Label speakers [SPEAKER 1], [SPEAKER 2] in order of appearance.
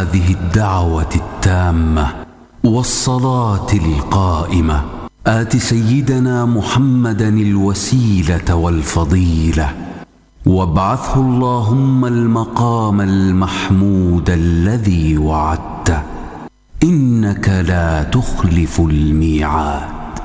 [SPEAKER 1] هذه الدعوة التامة والصلاة القائمة آت سيدنا محمدا الوسيلة والفضيلة وابعثه اللهم المقام المحمود الذي وعدته إنك لا تخلف الميعاد.